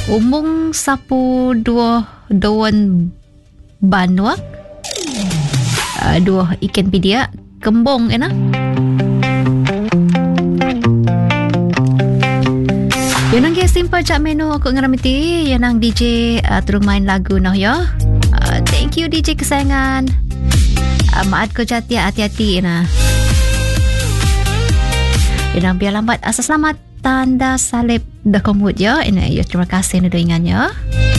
Umung sapu dua daun banwak, dua ikan pidia, kembung ena. Yanang dia simple jak menu aku ngeramiti. Yanang DJ terus main lagu noh ya. Thank you DJ kesayangan. Maat ko jati hati-hati na. Yanang biar lambat asa selamat tanda salib dah komut ya. Ina ya terima kasih na doingannya.